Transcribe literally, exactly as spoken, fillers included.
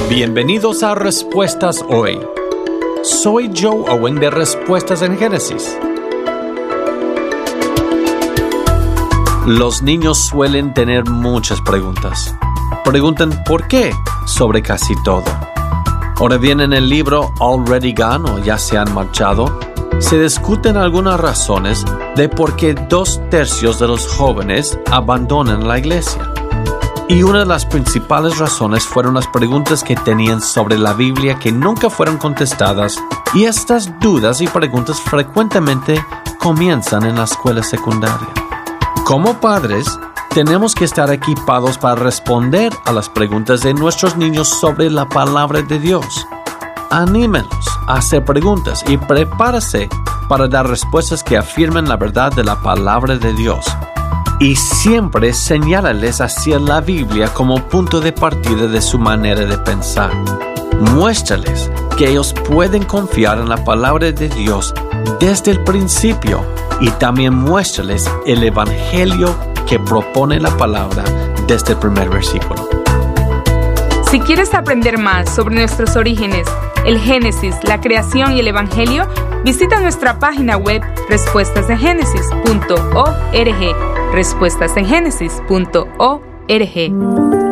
Bienvenidos a Respuestas Hoy. Soy Joe Owen de Respuestas en Génesis. Los niños suelen tener muchas preguntas. Preguntan ¿por qué? Sobre casi todo. Ahora bien, en el libro Already Gone o Ya se han marchado, se discuten algunas razones de por qué dos tercios de los jóvenes abandonan la iglesia. Y una de las principales razones fueron las preguntas que tenían sobre la Biblia que nunca fueron contestadas, y estas dudas y preguntas frecuentemente comienzan en la escuela secundaria. Como padres, tenemos que estar equipados para responder a las preguntas de nuestros niños sobre la palabra de Dios. Anímenlos a hacer preguntas y prepárese para dar respuestas que afirmen la verdad de la palabra de Dios. Y siempre señálales hacia la Biblia como punto de partida de su manera de pensar. Muéstrales que ellos pueden confiar en la palabra de Dios desde el principio, y también muéstrales el evangelio que propone la palabra desde el primer versículo. Si quieres aprender más sobre nuestros orígenes, el Génesis, la creación y el evangelio, visita nuestra página web respuestas en génesis punto org. respuestas en génesis punto org.